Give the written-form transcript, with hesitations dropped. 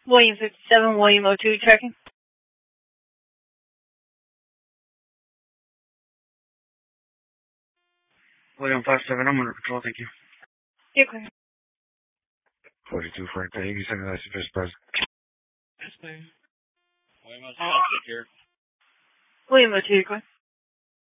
William 57, William 02, checking. William 57, I'm under control, thank you. You're clear. 42 Frank, thank you. Send me that first present. Yes, ma'am. William 02, here. William 02, you're clear.